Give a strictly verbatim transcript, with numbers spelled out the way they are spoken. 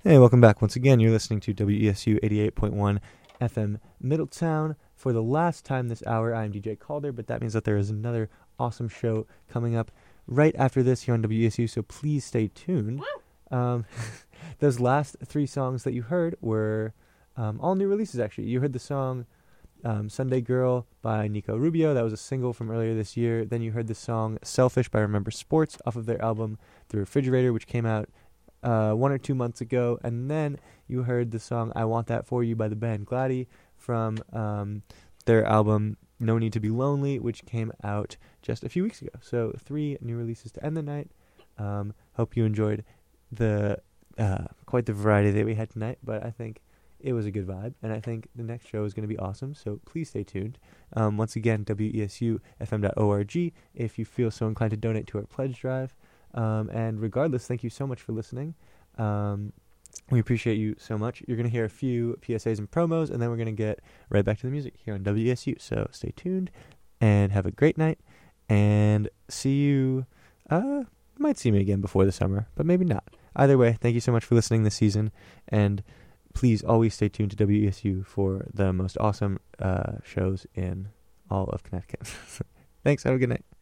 Hey, welcome back. Once again, you're listening to W E S U eighty-eight point one F M Middletown. For the last time this hour, I'm D J Calder, but that means that there is another awesome show coming up right after this here on W E S U, so please stay tuned. Um, those last three songs that you heard were um, all new releases, actually. You heard the song um, Sunday Girl by Nico Rubio. That was a single from earlier this year. Then you heard the song Selfish by Remember Sports off of their album The Refrigerator, which came out Uh, one or two months ago, and then you heard the song I Want That For You by the band Gladdy from um, their album No Need To Be Lonely, which came out just a few weeks ago. So three new releases to end the night. Um, hope you enjoyed the uh, quite the variety that we had tonight, but I think it was a good vibe, and I think the next show is going to be awesome, so please stay tuned. Um, once again, W E S U F M dot org if you feel so inclined to donate to our pledge drive. Um, and regardless, thank you so much for listening. Um, we appreciate you so much. You're going to hear a few P S As and promos, and then we're going to get right back to the music here on W S U. So stay tuned and have a great night. And see you. Uh, you might see me again before the summer, but maybe not. Either way, thank you so much for listening this season. And please always stay tuned to W E S U for the most awesome uh, shows in all of Connecticut. Thanks. Have a good night.